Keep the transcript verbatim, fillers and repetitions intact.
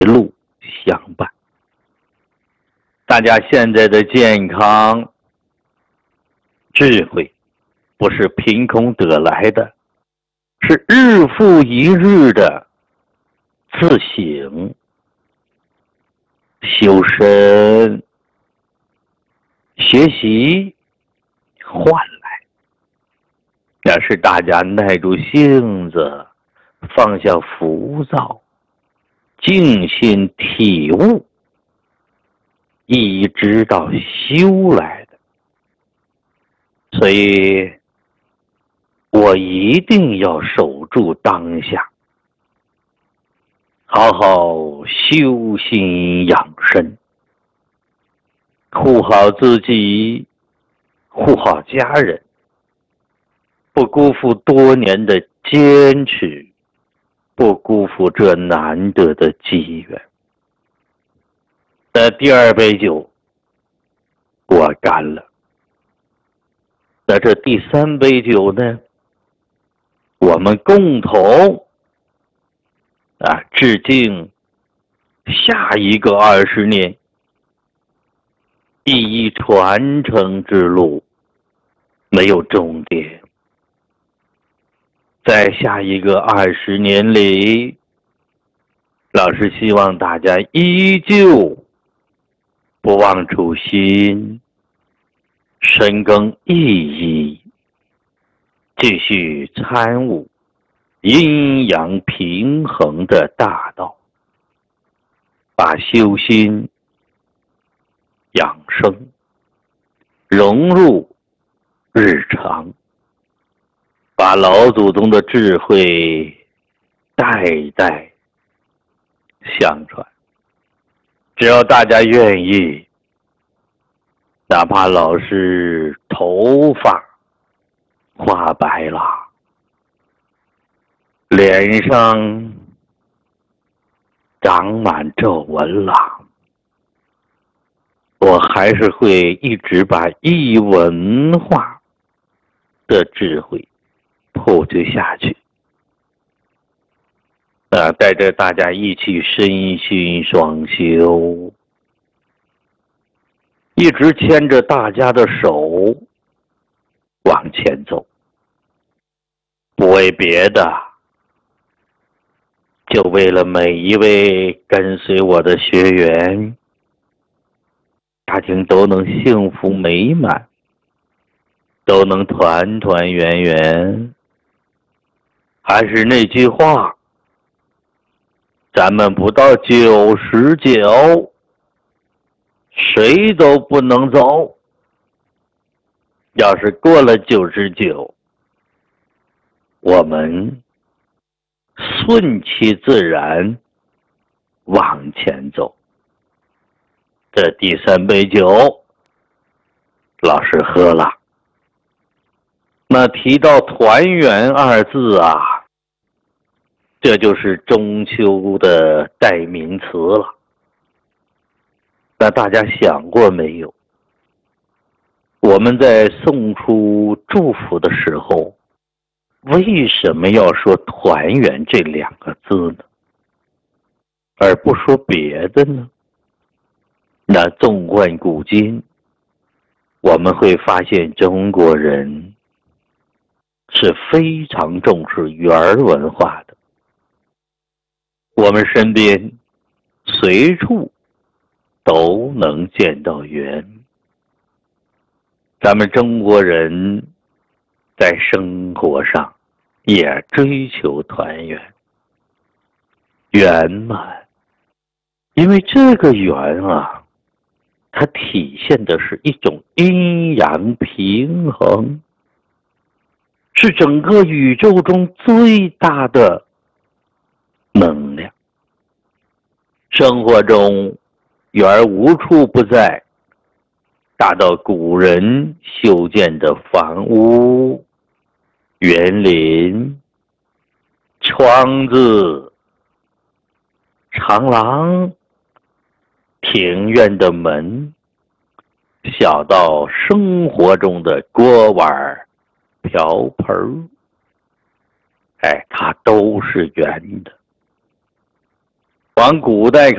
路相伴。大家现在的健康、智慧，不是凭空得来的，是日复一日的自省、修身、学习换来。要是大家耐住性子，放下浮躁，静心体悟，一直到修来的。所以我一定要守住当下，好好修心养生，护好自己，护好家人，不辜负多年的坚持，不辜负这难得的机缘。那第二杯酒我干了，那这第三杯酒呢，我们共同啊致敬下一个二十年。第一传承之路没有终点，在下一个二十年里，老师希望大家依旧不忘初心，深耕意义，继续参悟阴阳平衡的大道，把修心养生融入日常，把老祖宗的智慧代代相传。只要大家愿意，哪怕老师头发花白了，脸上长满皱纹了，我还是会一直把异文化的智慧普及下去。啊，带着大家一起身心双修，一直牵着大家的手往前走，不为别的，就为了每一位跟随我的学员，家庭都能幸福美满，都能团团圆圆。还是那句话，咱们不到九十九，谁都不能走。要是过了九十九，我们顺其自然往前走。这第三杯酒，老师喝了。那提到团圆二字啊，这就是中秋的代名词了。那大家想过没有？我们在送出祝福的时候，为什么要说团圆这两个字呢？而不说别的呢？那纵观古今，我们会发现中国人是非常重视缘文化的。我们身边随处都能见到缘。咱们中国人在生活上也追求团圆、圆满，因为这个圆啊，它体现的是一种阴阳平衡，是整个宇宙中最大的能量。生活中缘无处不在，大到古人修建的房屋、园林、窗子、长廊、庭院的门，小到生活中的锅碗瓢盆，哎，它都是圆的。 往古代